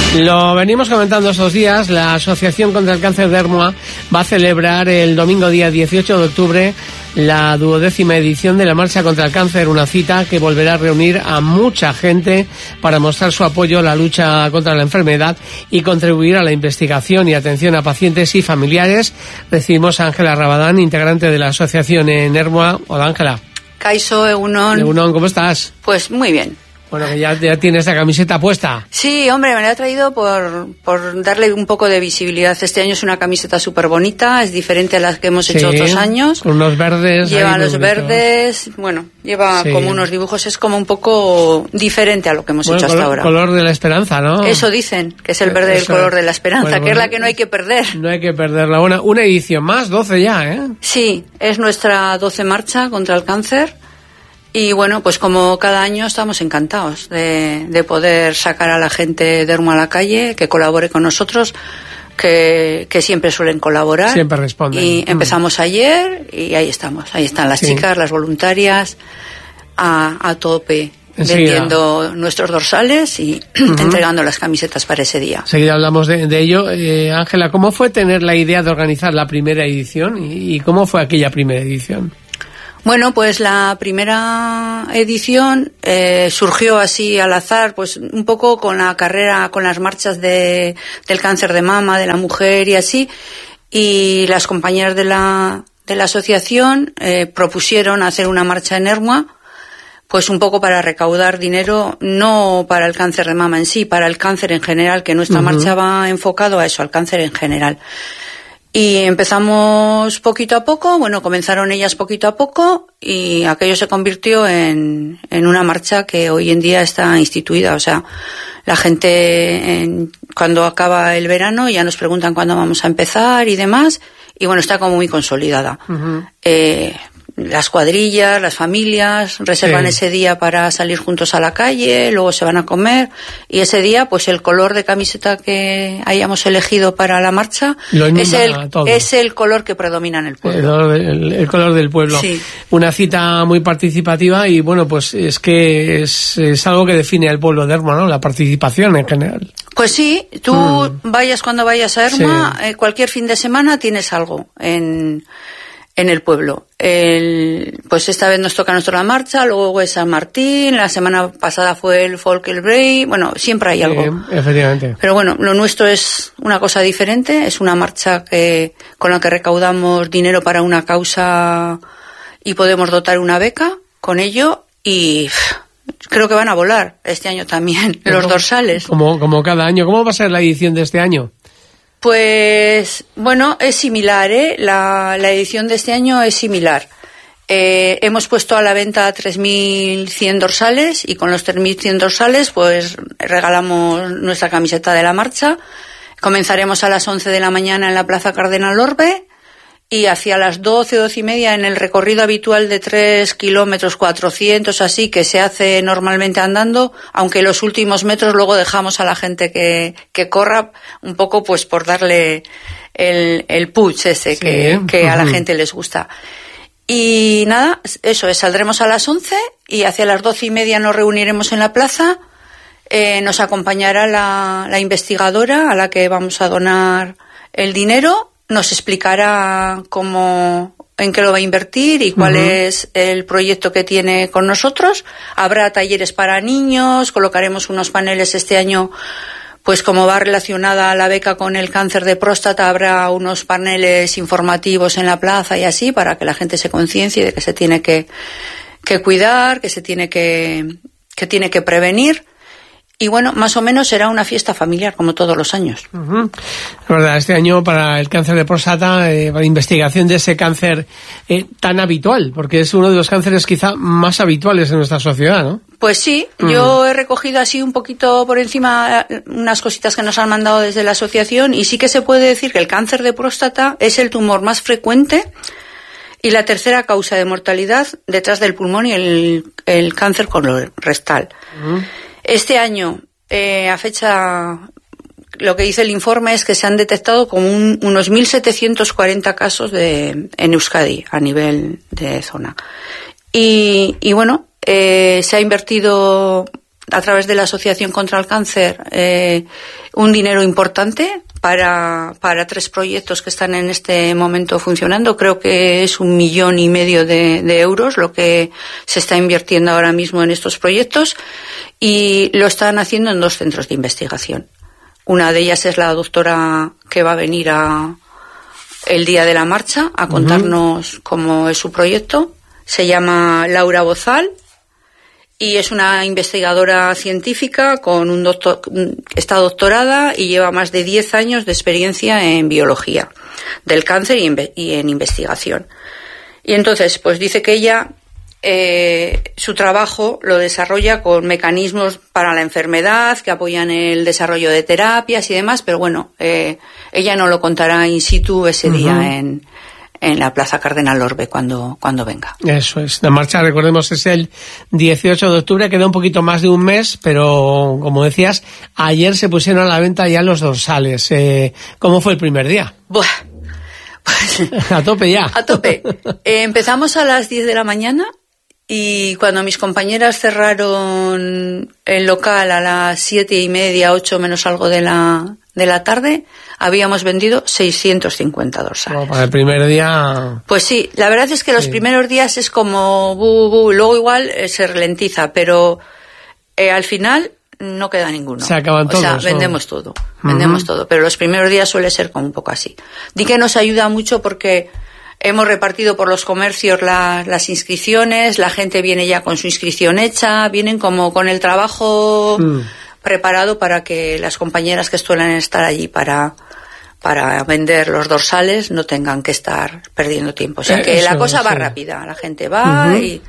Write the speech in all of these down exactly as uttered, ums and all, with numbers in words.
Lo venimos comentando estos días. La Asociación contra el Cáncer de Ermua va a celebrar el domingo día dieciocho de octubre la duodécima edición de la Marcha contra el Cáncer, una cita que volverá a reunir a mucha gente para mostrar su apoyo a la lucha contra la enfermedad y contribuir a la investigación y atención a pacientes y familiares. Recibimos a Ángela Rabadán, integrante de la asociación en Ermua. Hola, Ángela. Kaixo, Egunon. Egunon, ¿cómo estás? Pues muy bien. Bueno, que ya, ya tienes la camiseta puesta. Sí, hombre, me la he traído por, por darle un poco de visibilidad. Este año es una camiseta súper bonita, es diferente a las que hemos hecho sí, otros años. Con unos verdes. Lleva los verdes, bueno, lleva sí. como unos dibujos, es como un poco diferente a lo que hemos bueno, hecho hasta color, ahora. Color de la esperanza, ¿no? Eso dicen, que es el verde del color de la esperanza, bueno, que es la que no hay que perder. No hay que perderla. Una, una edición más, doce ya, ¿eh? Sí, es nuestra doce marcha contra el cáncer. Y bueno, pues como cada año estamos encantados de, de poder sacar a la gente de Ermua a la calle, que colabore con nosotros, que, que siempre suelen colaborar. Siempre responden. Y empezamos mm. ayer y ahí estamos. Ahí están las sí. chicas, las voluntarias, a, a tope. Enseguida. Vendiendo nuestros dorsales y uh-huh. entregando las camisetas para ese día. Enseguida hablamos de, de ello. Eh, Ángela, ¿cómo fue tener la idea de organizar la primera edición y, y cómo fue aquella primera edición? Bueno, pues la primera edición eh, surgió así al azar, pues un poco con la carrera, con las marchas de, del cáncer de mama, de la mujer y así, y las compañeras de la, de la asociación eh, propusieron hacer una marcha en Ermua, pues un poco para recaudar dinero, no para el cáncer de mama en sí, para el cáncer en general, que nuestra uh-huh. marcha va enfocado a eso, al cáncer en general. Y empezamos poquito a poco, bueno, comenzaron ellas poquito a poco y aquello se convirtió en, en una marcha que hoy en día está instituida. O sea, la gente en, cuando acaba el verano ya nos preguntan cuándo vamos a empezar y demás, y bueno, está como muy consolidada. Uh-huh. Eh, las cuadrillas, las familias reservan sí. ese día para salir juntos a la calle, luego se van a comer y ese día pues el color de camiseta que hayamos elegido para la marcha es el, es el color que predomina en el pueblo. El, el, el color del pueblo. Sí. Una cita muy participativa y bueno, pues es que es, es algo que define al pueblo de Ermua, ¿no? La participación en general. Pues sí, tú mm. vayas cuando vayas a Ermua, sí. eh, cualquier fin de semana tienes algo en... en el pueblo. El, pues esta vez nos toca a nosotros la marcha, luego es San Martín, la semana pasada fue el Folk el Brey, bueno, siempre hay algo. Sí, efectivamente. Pero bueno, lo nuestro es una cosa diferente, es una marcha que con la que recaudamos dinero para una causa y podemos dotar una beca con ello y pff, creo que van a volar este año también los como, dorsales. Como, como cada año. ¿Cómo va a ser la edición de este año? Pues, bueno, es similar, ¿eh? La, la edición de este año es similar. Eh, hemos puesto a la venta tres mil cien dorsales y con los tres mil cien dorsales pues regalamos nuestra camiseta de la marcha. Comenzaremos a las once de la mañana en la Plaza Cardenal Orbe y hacia las doce, doce y media en el recorrido habitual de tres kilómetros cuatrocientos así que se hace normalmente andando, aunque los últimos metros luego dejamos a la gente que, que corra un poco pues por darle el, el push ese sí. que, que uh-huh. a la gente les gusta. Y nada, eso es, saldremos a las once y hacia las doce y media nos reuniremos en la plaza, eh, nos acompañará la, la investigadora a la que vamos a donar el dinero. Nos explicará cómo, en qué lo va a invertir y cuál uh-huh. es el proyecto que tiene con nosotros. Habrá talleres para niños, colocaremos unos paneles este año, pues como va relacionada la beca con el cáncer de próstata, habrá unos paneles informativos en la plaza y así para que la gente se conciencie de que se tiene que, que cuidar, que se tiene que, que tiene que prevenir. Y bueno, más o menos será una fiesta familiar, como todos los años. Uh-huh. La verdad, este año para el cáncer de próstata, eh, para investigación de ese cáncer eh, tan habitual, porque es uno de los cánceres quizá más habituales en nuestra sociedad, ¿no? Pues sí, uh-huh. yo he recogido así un poquito por encima unas cositas que nos han mandado desde la asociación y sí que se puede decir que el cáncer de próstata es el tumor más frecuente y la tercera causa de mortalidad detrás del pulmón y el, el cáncer colorectal. Uh-huh. Este año, eh, a fecha, lo que dice el informe es que se han detectado como un, unos mil setecientos cuarenta casos de, en Euskadi, a nivel de zona. Y, y bueno, eh, se ha invertido a través de la Asociación contra el Cáncer, eh, un dinero importante para, para tres proyectos que están en este momento funcionando. Creo que es un millón y medio de, de euros lo que se está invirtiendo ahora mismo en estos proyectos, y lo están haciendo en dos centros de investigación. Una de ellas es la doctora que va a venir a el día de la marcha a contarnos uh-huh. cómo es su proyecto. Se llama Laura Bozal y es una investigadora científica con un doctor, está doctorada y lleva más de diez años de experiencia en biología del cáncer y en, y en investigación. Y entonces, pues dice que ella eh, su trabajo lo desarrolla con mecanismos para la enfermedad que apoyan el desarrollo de terapias y demás, pero bueno, eh, ella no lo contará in situ ese uh-huh. día en en la Plaza Cardenal Orbe cuando, cuando venga. Eso es. La marcha, recordemos, es el dieciocho de octubre, queda un poquito más de un mes, pero como decías, ayer se pusieron a la venta ya los dorsales. Eh, ¿Cómo fue el primer día? Buah, pues, a tope ya. A tope. Eh, empezamos a las diez de la mañana y cuando mis compañeras cerraron el local a las siete y media, ocho menos algo de la, de la tarde, habíamos vendido seiscientos cincuenta dorsales. No, para el primer día... Pues sí, la verdad es que los sí. primeros días es como... Bu, bu, luego igual eh, se ralentiza, pero eh, al final no queda ninguno. Se acaban todos. O sea, vendemos o... todo, vendemos uh-huh. todo, pero los primeros días suele ser como un poco así. Di que nos ayuda mucho porque hemos repartido por los comercios la, las inscripciones, la gente viene ya con su inscripción hecha, vienen como con el trabajo... Uh. preparado para que las compañeras que suelen estar allí para, para vender los dorsales no tengan que estar perdiendo tiempo. O sea que Eso, la cosa va sí. rápida, la gente va uh-huh. y,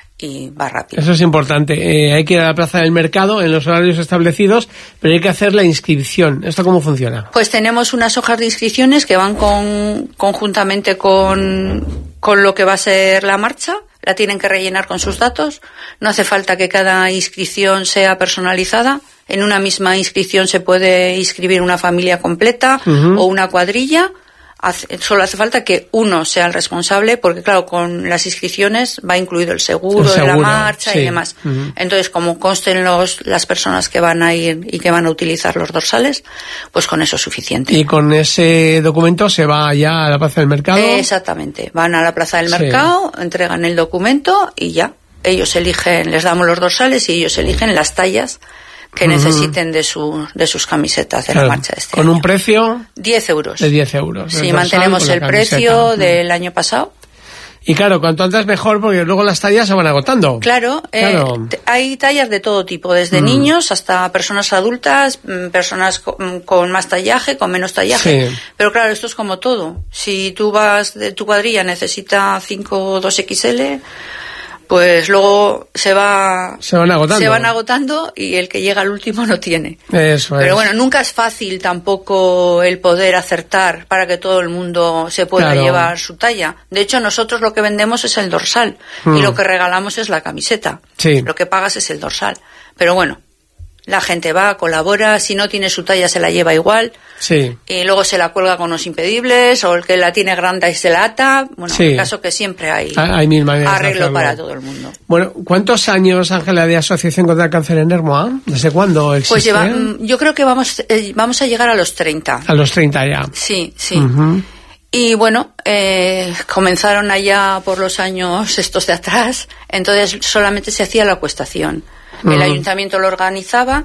y va rápido. Eso es importante. Eh, hay que ir a la Plaza del Mercado en los horarios establecidos, pero hay que hacer la inscripción. ¿Esto cómo funciona? Pues tenemos unas hojas de inscripciones que van con, conjuntamente con, con lo que va a ser la marcha. La tienen que rellenar con sus datos. No hace falta que cada inscripción sea personalizada. En una misma inscripción se puede inscribir una familia completa uh-huh. o una cuadrilla. Hace, solo hace falta que uno sea el responsable, porque claro, con las inscripciones va incluido el seguro, el seguro de la marcha sí. y demás. Uh-huh. Entonces, como consten los, las personas que van a ir y que van a utilizar los dorsales, pues con eso es suficiente. Y con ese documento se va ya a la Plaza del Mercado. Eh, exactamente. Van a la Plaza del Mercado, sí. entregan el documento y ya. Ellos eligen, les damos los dorsales y ellos eligen las tallas que uh-huh. necesiten de su de sus camisetas de claro. la marcha de este ¿Con año. un precio? diez euros. De diez euros. Sí, mantenemos el precio del año pasado. Y claro, cuanto antes mejor, porque luego las tallas se van agotando. Claro, claro. Eh, hay tallas de todo tipo, desde mm. niños hasta personas adultas, personas con, con más tallaje, con menos tallaje. Sí. Pero claro, esto es como todo. Si tú vas, de tu cuadrilla necesita cinco o dos equis ele, pues luego se va se van agotando se van agotando y el que llega al último no tiene. Eso es. Pero bueno, nunca es fácil tampoco el poder acertar para que todo el mundo se pueda claro. llevar su talla. De hecho, nosotros lo que vendemos es el dorsal mm. y lo que regalamos es la camiseta. Sí. Lo que pagas es el dorsal. Pero bueno, la gente va, colabora, si no tiene su talla se la lleva igual. Sí. Y luego se la cuelga con los impedibles, o el que la tiene grande y se la ata. Bueno, sí. en el caso que siempre hay, hay mil arreglo para todo el mundo. Bueno, ¿cuántos años, Ángela, de Asociación contra el Cáncer en Ermua? ¿Desde cuándo existe? Pues lleva, yo creo que vamos, eh, vamos a llegar a los treinta. A los treinta ya. Sí, sí. Uh-huh. Y bueno, eh, comenzaron allá por los años estos de atrás, entonces solamente se hacía la acuestación. El uh-huh. ayuntamiento lo organizaba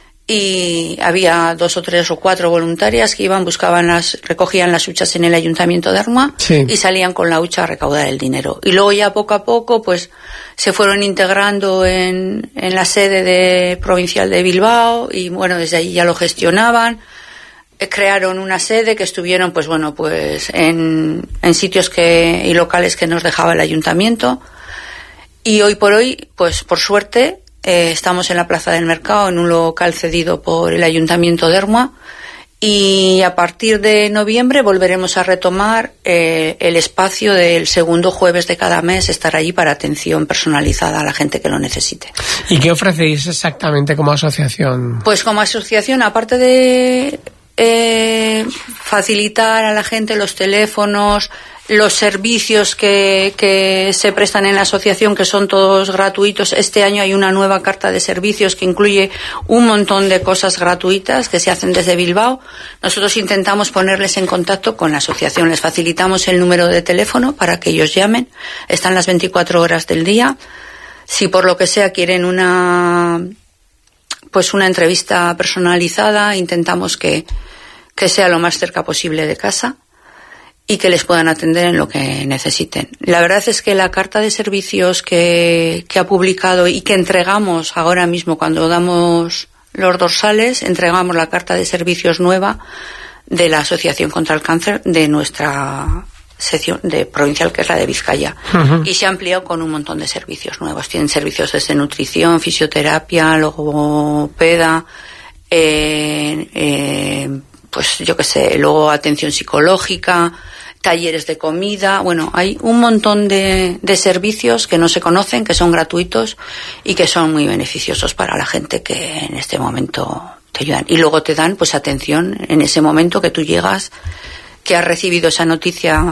y había dos o tres o cuatro voluntarias que iban, buscaban las, recogían las huchas en el ayuntamiento de Ermua sí. y salían con la hucha a recaudar el dinero. Y luego ya poco a poco pues se fueron integrando en, en la sede de provincial de Bilbao y bueno, desde ahí ya lo gestionaban. Crearon una sede que estuvieron pues bueno pues en, en sitios que y locales que nos dejaba el ayuntamiento. Y hoy por hoy, pues por suerte, eh, estamos en la Plaza del Mercado, en un local cedido por el Ayuntamiento de Ermua, y a partir de noviembre volveremos a retomar eh, el espacio del segundo jueves de cada mes, estar allí para atención personalizada a la gente que lo necesite. ¿Y qué ofrecéis exactamente como asociación? Pues como asociación, aparte de... Eh, facilitar a la gente los teléfonos, los servicios que, que se prestan en la asociación, que son todos gratuitos. Este año hay una nueva carta de servicios que incluye un montón de cosas gratuitas que se hacen desde Bilbao. Nosotros intentamos ponerles en contacto con la asociación. Les facilitamos el número de teléfono para que ellos llamen. Están las veinticuatro horas del día. Si por lo que sea quieren una, pues una entrevista personalizada, intentamos que, que sea lo más cerca posible de casa y que les puedan atender en lo que necesiten. La verdad es que la carta de servicios que, que ha publicado y que entregamos ahora mismo cuando damos los dorsales, entregamos la carta de servicios nueva de la Asociación contra el Cáncer de nuestra sección de provincial, que es la de Vizcaya. Uh-huh. Y se ha ampliado con un montón de servicios nuevos. Tienen servicios desde nutrición, fisioterapia, logopeda, eh, eh, pues yo qué sé, luego atención psicológica, talleres de comida. Bueno, hay un montón de, de servicios que no se conocen, que son gratuitos y que son muy beneficiosos para la gente que en este momento te ayudan. Y luego te dan pues atención en ese momento que tú llegas, que has recibido esa noticia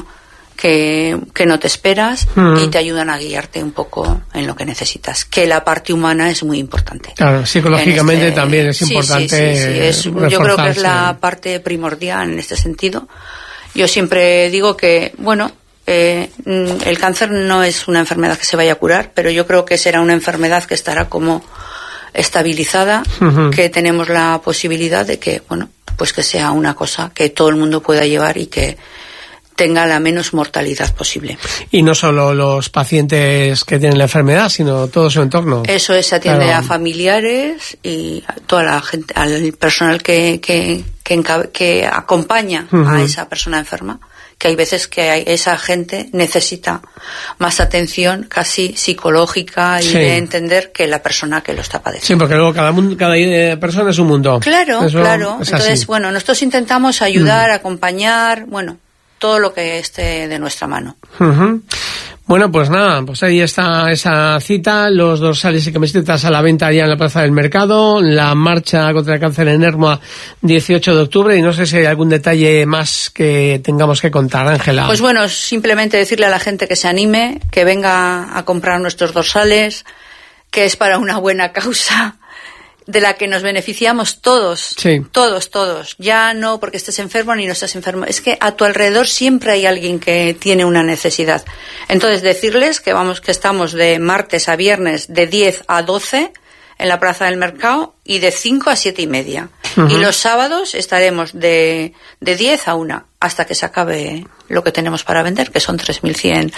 que, que no te esperas, mm. y te ayudan a guiarte un poco en lo que necesitas. Que la parte humana es muy importante. Claro, psicológicamente este, sí, es importante. Sí, sí, sí, es, yo creo que es la parte primordial en este sentido. Yo siempre digo que, bueno, eh, el cáncer no es una enfermedad que se vaya a curar, pero yo creo que será una enfermedad que estará como estabilizada, uh-huh. que tenemos la posibilidad de que, bueno, pues que sea una cosa que todo el mundo pueda llevar y que tenga la menos mortalidad posible. Y no solo los pacientes que tienen la enfermedad, sino todo su entorno. Eso es, se atiende claro. a familiares y a toda la gente, al personal que que que, que acompaña uh-huh. a esa persona enferma, que hay veces que hay, esa gente necesita más atención casi psicológica y sí. de entender que la persona que lo está padeciendo. Sí, porque luego cada mundo, cada persona es un mundo. Claro, Eso claro. Es Entonces, así. bueno, nosotros intentamos ayudar, uh-huh. acompañar, bueno, todo lo que esté de nuestra mano. Uh-huh. Bueno, pues nada, pues ahí está esa cita, los dorsales y camisetas a la venta ya en la Plaza del Mercado, la marcha contra el cáncer en Ermua, dieciocho de octubre, y no sé si hay algún detalle más que tengamos que contar, Ángela. Pues bueno, simplemente decirle a la gente que se anime, que venga a comprar nuestros dorsales, que es para una buena causa, de la que nos beneficiamos todos, sí. todos, todos. Ya no porque estés enfermo ni no estás enfermo. Es que a tu alrededor siempre hay alguien que tiene una necesidad. Entonces, decirles que vamos, que estamos de martes a viernes de diez a doce en la Plaza del Mercado y de cinco a siete y media. Uh-huh. Y los sábados estaremos de, de diez a una hasta que se acabe lo que tenemos para vender, que son tres mil cien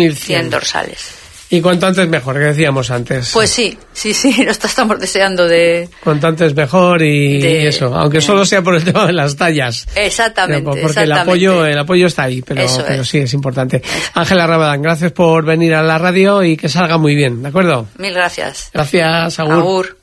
dorsales. Y cuanto antes mejor, que decíamos antes. Pues sí, sí, sí, nos estamos deseando de... Cuanto antes mejor y, de, y eso, aunque de, solo sea por el tema de las tallas. Exactamente, porque exactamente. el apoyo, el apoyo está ahí, pero, pero es. sí, es importante. Ángela Rabadán, gracias por venir a la radio y que salga muy bien, ¿de acuerdo? Mil gracias. Gracias, agur. Agur.